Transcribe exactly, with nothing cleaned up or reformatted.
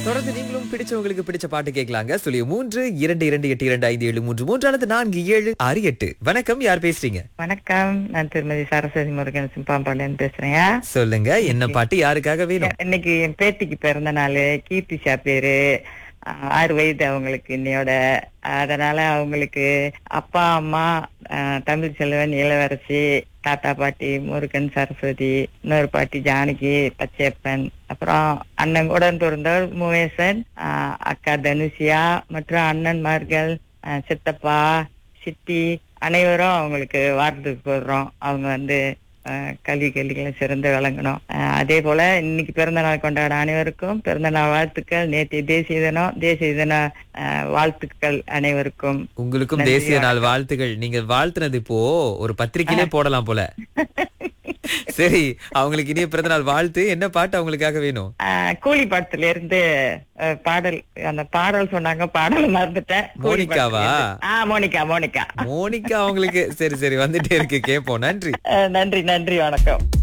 தொடர்ந்து நீங்களும் பிடிச்சவங்களுக்கு பிடிச்ச பாட்டு கேட்கலாங்க. சொல்லி மூன்று இரண்டு இரண்டு எட்டு இரண்டு ஐந்து ஏழு மூன்று மூன்று அல்லது நான்கு ஏழு ஆறு எட்டு. வணக்கம், யார் பேசுறீங்க? வணக்கம், நான் திருமதி சரஸ்வதி முருகன் சிம்பாம்பாளையம் பேசுறேன். சொல்லுங்க, என்ன பாட்டு யாருக்காக வேணும்? இன்னைக்கு என் பேத்திக்கு பிறந்த நாள். கீர்த்திஷா பேரு. ஆஹ் ஆறு வயது அவங்களுக்கு இன்னையோட. அதனால அவங்களுக்கு அப்பா அம்மா, ஆஹ் தமிழ் செல்வன், இளவரசி, தாத்தா பாட்டி முருகன், சரஸ்வதி, இன்னொரு பாட்டி ஜானகி, பச்சையப்பன், அப்புறம் அண்ணன் உடன் பிறந்தவர் முவேசன், ஆஹ் அக்கா தனுஷியா மற்றும் அண்ணன்மார்கள், ஆஹ் சித்தப்பா, சித்தி அனைவரும் அவங்களுக்கு வாழ்த்து போடுறோம். அவங்க வந்து ஆஹ் கல்வி கல்விகளை சிறந்து விளங்கணும். ஆஹ் அதே போல இன்னைக்கு பிறந்த நாள் கொண்டாட அனைவருக்கும் பிறந்த நாள் வாழ்த்துக்கள். நேற்று தேசிய தினம், தேசிய தின ஆஹ் வாழ்த்துக்கள் அனைவருக்கும். உங்களுக்கும் நன்றி, தேசிய நாள் வணக்கம். வாழ்த்துகள். நீங்க வாழ்த்துனது இப்போ ஒரு பத்திரிக்கையிலே போடலாம் போல. சரி, அவங்களுக்கு இனிய பிறந்த நாள் வாழ்த்து. என்ன பாட்டு அவங்களுக்காக வேணும்? ஆஹ் கூலி படத்துல இருந்து ஆஹ் பாடல், அந்த பாடல் சொன்னாங்க, பாடல் மறந்துட்டேன். கூலி மோனிகாவா? படத்துல இருந்து. ஆஹ் மோனிகா மோனிகா மோனிகா அவங்களுக்கு. சரி சரி, வந்துட்டே இருக்கு, கேட்போம். நன்றி. ஆஹ் நன்றி நன்றி, வணக்கம்.